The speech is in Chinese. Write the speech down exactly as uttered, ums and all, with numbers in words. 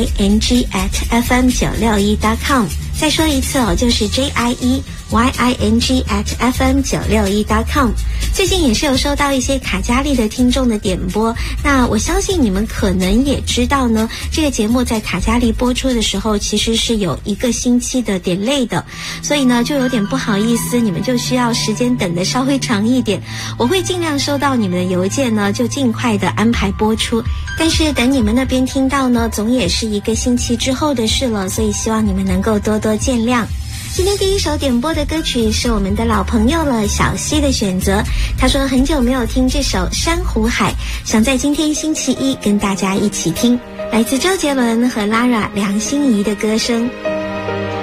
i n g at f m 九六一 dot com。再说一次哦，就是 j i e y i n g at f m 九六一 dot com。最近也是有收到一些卡加利的听众的点播，那我相信你们可能也知道呢，这个节目在卡加利播出的时候其实是有一个星期的 delay 的，所以呢就有点不好意思，你们就需要时间等得稍微长一点。我会尽量收到你们的邮件呢，就尽快的安排播出，但是等你们那边听到呢，总也是一个星期之后的事了，所以希望你们能够多多见谅。今天第一首点播的歌曲是我们的老朋友了，小溪的选择。他说很久没有听这首《珊瑚海》，想在今天星期一跟大家一起听，来自周杰伦和 Lara 梁心颐的歌声。